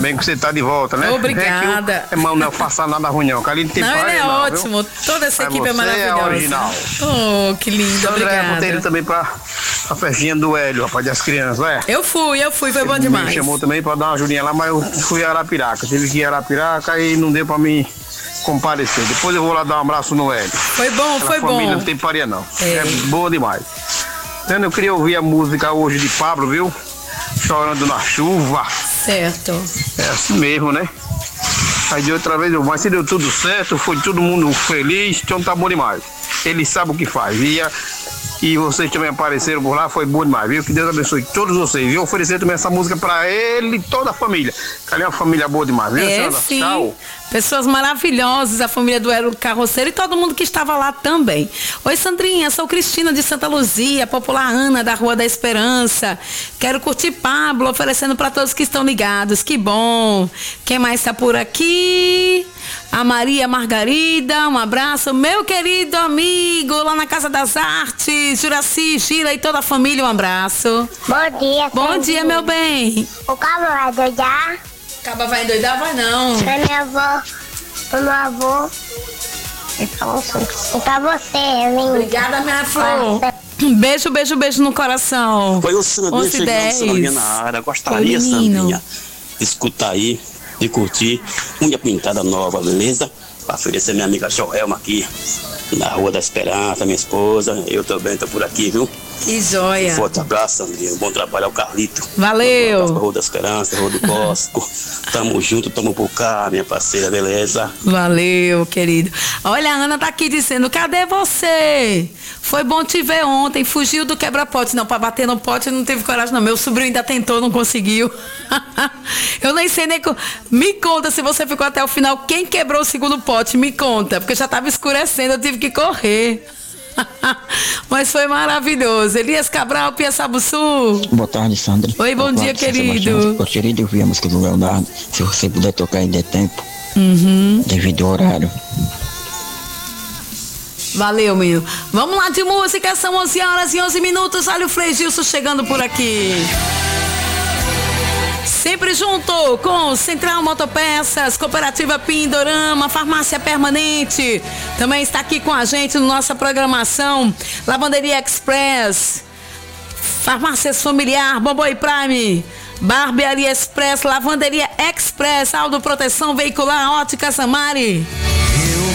bem que você tá de volta, né? Obrigada. É não faça nada ruim, não. Carlinhos tem Não, ele é ótimo. Viu? Toda essa equipe é maravilhosa. É original. Oh, que lindo, obrigada. André, ele também pra festinha do Hélio, rapaz, das crianças, Eu fui, foi bom demais. Me chamou também pra dar uma ajudinha lá, mas eu fui a Arapiraca. Tive que ir a Arapiraca e não deu pra mim comparecer. Depois eu vou lá dar um abraço no Hélio. Foi bom, foi bom. Família não tem paria, não. É boa demais. Então, eu queria ouvir a música hoje de Pablo, viu? Chorando na chuva. Certo. É assim mesmo, né? Aí de outra vez, mas se deu tudo certo, foi todo mundo feliz, então tá bom demais. Ele sabe o que faz. E vocês também apareceram por lá, foi bom demais, viu? Que Deus abençoe todos vocês, viu? Oferecer também essa música pra ele e toda a família. Cadê uma família boa demais, viu, senhora? Sim. Tchau. Pessoas maravilhosas, a família do Hélio Carroceiro e todo mundo que estava lá também. Oi, Sandrinha, sou Cristina de Santa Luzia, popular Ana da Rua da Esperança. Quero curtir Pablo, oferecendo para todos que estão ligados. Que bom. Quem mais está por aqui? A Maria Margarida, um abraço. Meu querido amigo, lá na Casa das Artes, Juraci, Gira e toda a família, um abraço. Bom dia, Bom dia, meu bem. O Cabo vai doidar? Caba vai endoidar? Vai não. Pra minha avó, pro meu avô e pra você, Evelyn. Obrigada, minha flor. Beijo, beijo, beijo no coração. Foi o Sandrinha chegando, Sandrinha na área. Gostaria, Sandrinha, de escutar aí, de curtir unha pintada nova, beleza? Pra oferecer minha amiga Joelma aqui, na Rua da Esperança, minha esposa. Eu também tô por aqui, viu? Que joia. Forte abraço, Sandrinha. Bom trabalho ao Carlito. Valeu. Um abraço pra Rua da Esperança, Rua do Bosco. Tamo junto, tamo por cá, minha parceira, beleza? Valeu, querido. Olha, a Ana tá aqui dizendo, cadê você? Foi bom te ver ontem, fugiu do quebra-pote. Não, pra bater no pote não teve coragem não. Meu sobrinho ainda tentou, não conseguiu. Eu nem sei nem... Me conta se você ficou até o final. Quem quebrou o segundo pote? Me conta, porque já tava escurecendo, eu tive que correr. Mas foi maravilhoso. Elias Cabral, Piaçabuçu. Boa tarde, Sandra. Oi, bom dia, querido. Gostaria de ouvir a música do Leonardo, se você puder tocar em der tempo, devido ao horário. Valeu, menino. Vamos lá de música, são 11 horas e 11 minutos. Olha o Frei Gilson chegando por aqui. Sempre junto com Central Motopeças, Cooperativa Pindorama, Farmácia Permanente. Também está aqui com a gente na nossa programação Lavanderia Express, Farmácias Familiar, Boboi Prime, Barbearia Express, Lavanderia Express, Auto Proteção Veicular, Ótica Samari.